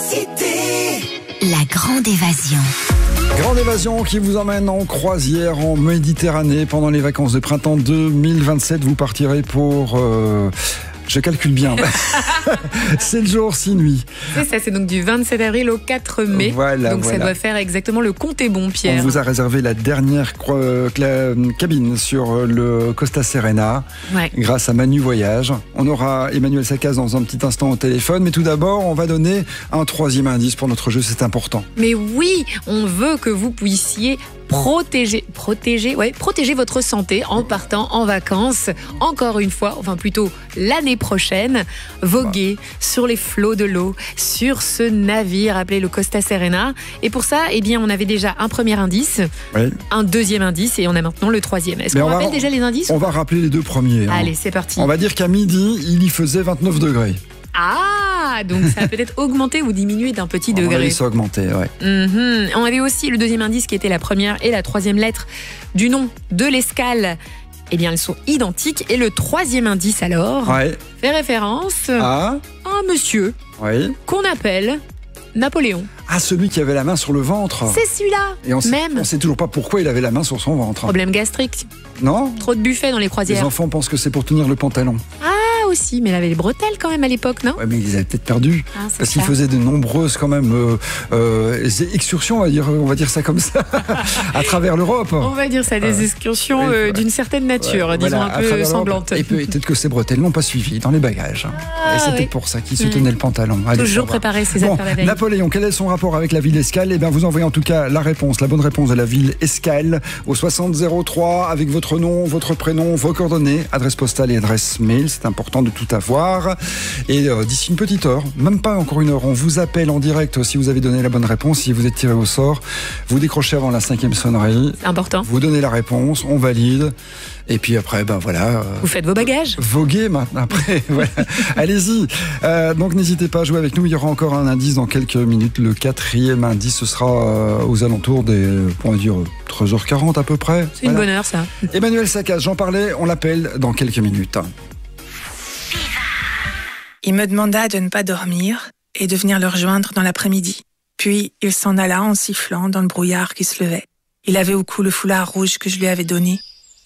La grande évasion. Grande évasion qui vous emmène en croisière en Méditerranée pendant les vacances de printemps 2027. Vous partirez pour... Je calcule bien. 7 jours, 6 nuits. C'est ça, c'est donc du 27 avril au 4 mai. Voilà. Ça doit faire exactement le compte est bon, Pierre. On vous a réservé la dernière cabine sur le Costa Serena, grâce à Manu Voyage. On aura Emmanuel Saccaz dans un petit instant au téléphone, mais tout d'abord, on va donner un troisième indice pour notre jeu, c'est important. Mais oui, on veut que vous puissiez protéger votre santé en partant en vacances, encore une fois, enfin plutôt l'année prochaine, voguer sur les flots de l'eau, sur ce navire appelé le Costa Serena. Et pour ça, on avait déjà un premier indice, un deuxième indice et on a maintenant le troisième. Est-ce qu'on rappelle déjà les indices? On va rappeler les deux premiers. Allez, c'est parti. On va dire qu'à midi, il y faisait 29 degrés. Ah, donc ça a peut-être augmenté ou diminué d'un petit degré. On va laisser augmenter, On avait aussi le deuxième indice qui était la première et la troisième lettre du nom de l'escale. Elles sont identiques. Et le troisième indice alors fait référence à un monsieur qu'on appelle Napoléon. Ah, celui qui avait la main sur le ventre. C'est celui-là. Et on sait toujours pas pourquoi il avait la main sur son ventre. Problème gastrique. Non. Trop de buffets dans les croisières. Les enfants pensent que c'est pour tenir le pantalon. Aussi, mais il avait les bretelles quand même à l'époque, non? Ouais, mais il les avait peut-être perdues. Parce qu'il faisait de nombreuses quand même excursions, on va dire ça comme ça, à travers l'Europe. On va dire ça, des excursions d'une certaine nature, disons un peu sanglantes. Et peut-être que ces bretelles n'ont pas suivi dans les bagages. Et c'était pour ça qu'il se tenait le pantalon. Allez, toujours préparer ses affaires la veille. Napoléon, quel est son rapport avec la ville Escale? Vous envoyez en tout cas la bonne réponse de la ville Escale au 6003 avec votre nom, votre prénom, vos coordonnées, adresse postale et adresse mail. C'est important de tout avoir. Et d'ici une petite heure, même pas encore une heure, on vous appelle en direct si vous avez donné la bonne réponse. Si vous êtes tiré au sort, vous décrochez avant la 5e sonnerie. C'est important. Vous donnez la réponse, on valide. Et puis après, vous faites vos bagages. Voguez maintenant. Après, allez-y. Donc n'hésitez pas à jouer avec nous. Il y aura encore un indice dans quelques minutes. Le 4e indice, ce sera aux alentours des, on va dire, 13h40 à peu près. C'est une bonne heure, ça. Emmanuel Saccaz, j'en parlais, on l'appelle dans quelques minutes. Il me demanda de ne pas dormir et de venir le rejoindre dans l'après-midi. Puis il s'en alla en sifflant dans le brouillard qui se levait. Il avait au cou le foulard rouge que je lui avais donné.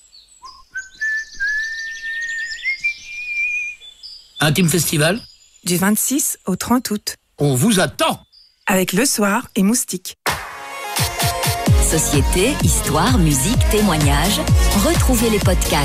Intime Festival, Du 26 au 30 août. on vous attend. Avec Le Soir et Moustique. Société, histoire, musique, témoignages. Retrouvez les podcasts